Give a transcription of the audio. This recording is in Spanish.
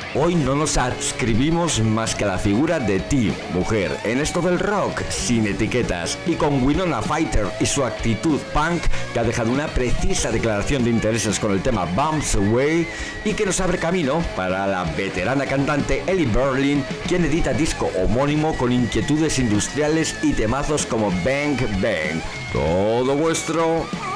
Hoy no nos adscribimos más que a la figura de ti, mujer, en esto del rock, sin etiquetas, y con Winona Fighter y su actitud punk, que ha dejado una precisa declaración de intereses con el tema Bumps Away y que nos abre camino para la veterana cantante Ellie Berlin, quien edita disco homónimo con inquietudes industriales y temazos como Bang Bang. Todo vuestro.